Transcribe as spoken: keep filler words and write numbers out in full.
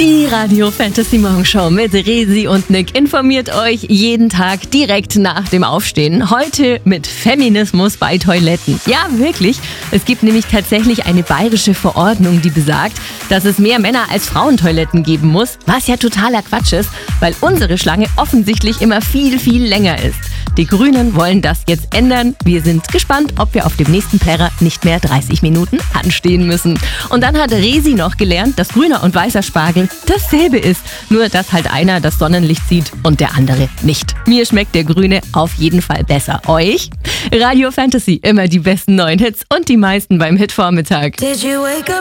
Die Radio Fantasy Morgenshow mit Resi und Nick informiert euch jeden Tag direkt nach dem Aufstehen. Heute mit Feminismus bei Toiletten. Ja, wirklich. Es gibt nämlich tatsächlich eine bayerische Verordnung, die besagt, dass es mehr Männer- als Frauentoiletten geben muss, was ja totaler Quatsch ist, weil unsere Schlange offensichtlich immer viel, viel länger ist. Die Grünen wollen das jetzt ändern. Wir sind gespannt, ob wir auf dem nächsten Plärrer nicht mehr dreißig Minuten anstehen müssen. Und dann hat Resi noch gelernt, dass grüner und weißer Spargel dasselbe ist. Nur, dass halt einer das Sonnenlicht sieht und der andere nicht. Mir schmeckt der grüne auf jeden Fall besser. Euch? Radio Fantasy, immer die besten neuen Hits und die meisten beim Hitvormittag. Did you wake up